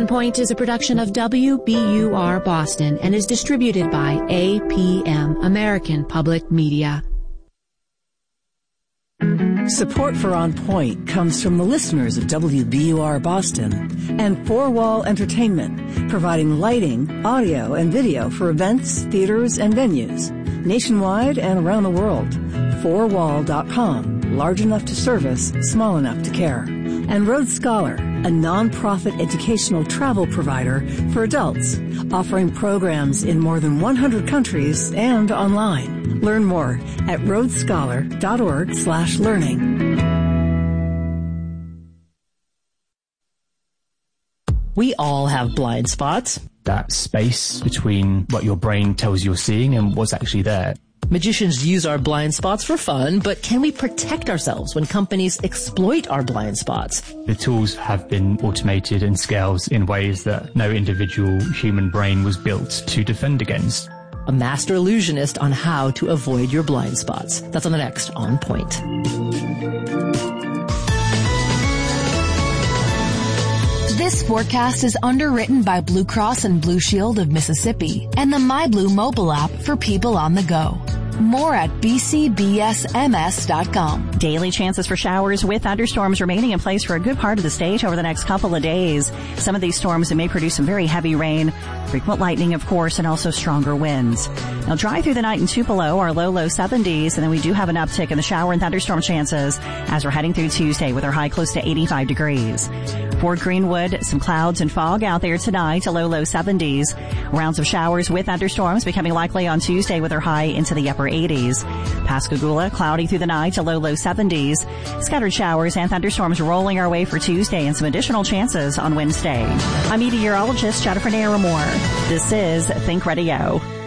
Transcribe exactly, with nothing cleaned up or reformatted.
On Point is a production of W B U R Boston and is distributed by A P M, American Public Media. Support for On Point comes from the listeners of W B U R Boston and Four Wall Entertainment, providing lighting, audio, and video for events, theaters, and venues, nationwide and around the world. four wall dot com, large enough to service, small enough to care. And Rhodes Scholar, a non-profit educational travel provider for adults, offering programs in more than one hundred countries and online. Learn more at rhodes scholar dot org slash learning. We all have blind spots. That space between what your brain tells you you're seeing and what's actually there. Magicians use our blind spots for fun, but can we protect ourselves when companies exploit our blind spots? The tools have been automated and scaled in ways that no individual human brain was built to defend against. A master illusionist on how to avoid your blind spots. That's on the next On Point. This forecast is underwritten by Blue Cross and Blue Shield of Mississippi and the MyBlue mobile app for people on the go. More at b c b s m s dot com. Daily chances for showers with thunderstorms remaining in place for a good part of the state over the next couple of days. Some of these storms may produce some very heavy rain, frequent lightning, of course, and also stronger winds. Now, dry through the night in Tupelo, our low, low seventies, and then we do have an uptick in the shower and thunderstorm chances as we're heading through Tuesday with our high close to eighty-five degrees. Fort Greenwood, some clouds and fog out there tonight, a low, low seventies. Rounds of showers with thunderstorms becoming likely on Tuesday with our high into the upper eighties. Pascagoula, cloudy through the night, a low, low seventies. Scattered showers and thunderstorms rolling our way for Tuesday and some additional chances on Wednesday. I'm meteorologist Jennifer Naramore. This is Think Radio.